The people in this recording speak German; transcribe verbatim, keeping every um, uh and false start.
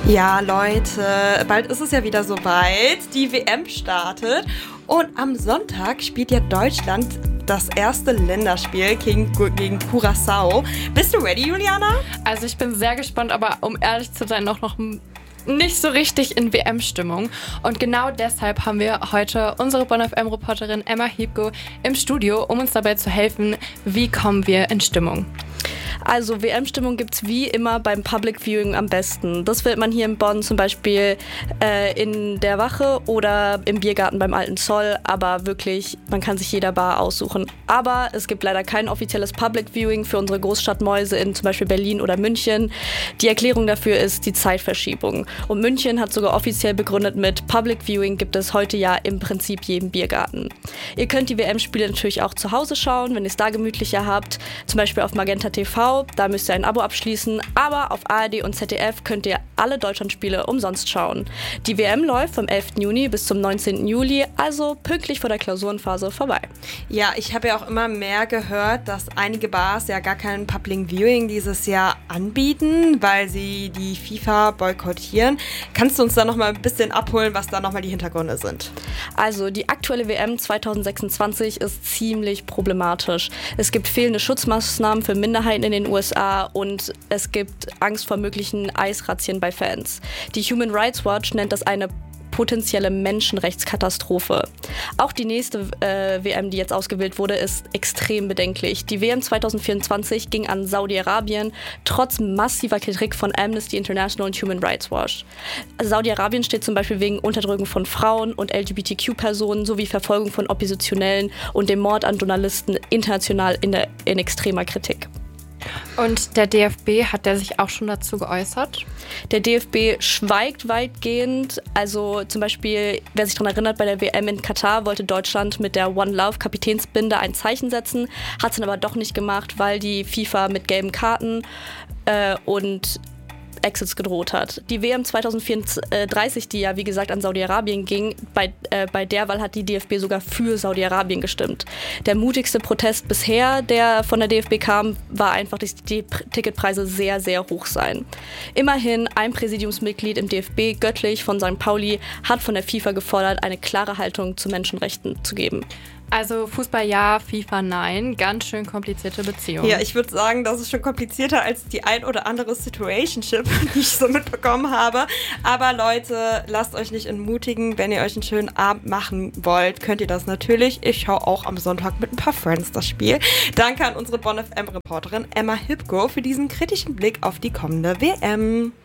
Ja, Leute, bald ist es ja wieder soweit. Die W M startet und am Sonntag spielt ja Deutschland das erste Länderspiel gegen, gegen Curaçao. Bist du ready, Juliana? Also ich bin sehr gespannt, aber um ehrlich zu sein, noch, noch nicht so richtig in W M-Stimmung. Und genau deshalb haben wir heute unsere Bonn F M-Reporterin Emma Hiebko im Studio, um uns dabei zu helfen, wie kommen wir in Stimmung. Also W M-Stimmung gibt es wie immer beim Public Viewing am besten. Das findet man hier in Bonn zum Beispiel äh, in der Wache oder im Biergarten beim Alten Zoll. Aber wirklich, man kann sich jeder Bar aussuchen. Aber es gibt leider kein offizielles Public Viewing für unsere Großstadtmäuse in zum Beispiel Berlin oder München. Die Erklärung dafür ist die Zeitverschiebung. Und München hat sogar offiziell begründet mit Public Viewing gibt es heute ja im Prinzip jeden Biergarten. Ihr könnt die W M-Spiele natürlich auch zu Hause schauen, wenn ihr es da gemütlicher habt. Zum Beispiel auf Magenta T V. Da müsst ihr ein Abo abschließen, aber auf A R D und Z D F könnt ihr alle Deutschlandspiele umsonst schauen. Die W M läuft vom elften Juni bis zum neunzehnten Juli, also pünktlich vor der Klausurenphase vorbei. Ja, ich habe ja auch immer mehr gehört, dass einige Bars ja gar kein Public Viewing dieses Jahr anbieten, weil sie die FIFA boykottieren. Kannst du uns da noch mal ein bisschen abholen, was da noch mal die Hintergründe sind? Also die aktuelle W M zwanzig sechsundzwanzig ist ziemlich problematisch. Es gibt fehlende Schutzmaßnahmen für Minderheiten in den U S A und es gibt Angst vor möglichen Eisrazzien bei Fans. Die Human Rights Watch nennt das eine potenzielle Menschenrechtskatastrophe. Auch die nächste äh, W M, die jetzt ausgewählt wurde, ist extrem bedenklich. Die W M zwanzig vierundzwanzig ging an Saudi-Arabien, trotz massiver Kritik von Amnesty International und Human Rights Watch. Saudi-Arabien steht zum Beispiel wegen Unterdrückung von Frauen und L G B T Q-Personen sowie Verfolgung von Oppositionellen und dem Mord an Journalisten international in, der, in extremer Kritik. Und der D F B, hat der sich auch schon dazu geäußert? Der D F B schweigt weitgehend. Also zum Beispiel, wer sich daran erinnert, bei der W M in Katar wollte Deutschland mit der One Love Kapitänsbinde ein Zeichen setzen, hat es dann aber doch nicht gemacht, weil die FIFA mit gelben Karten äh, und Exits gedroht hat. Die W M zwanzig vierunddreißig, die ja wie gesagt an Saudi-Arabien ging, bei, äh, bei der Wahl hat die D F B sogar für Saudi-Arabien gestimmt. Der mutigste Protest bisher, der von der D F B kam, war einfach, dass die Ticketpreise sehr, sehr hoch seien. Immerhin, ein Präsidiumsmitglied im D F B, Göttlich von Sankt Pauli, hat von der FIFA gefordert, eine klare Haltung zu Menschenrechten zu geben. Also Fußball ja, FIFA nein. Ganz schön komplizierte Beziehung. Ja, ich würde sagen, das ist schon komplizierter als die ein oder andere Situationship, die ich so mitbekommen habe. Aber Leute, lasst euch nicht entmutigen. Wenn ihr euch einen schönen Abend machen wollt, könnt ihr das natürlich. Ich schaue auch am Sonntag mit ein paar Friends das Spiel. Danke an unsere Bonn F M-Reporterin Emma Hiebko für diesen kritischen Blick auf die kommende W M.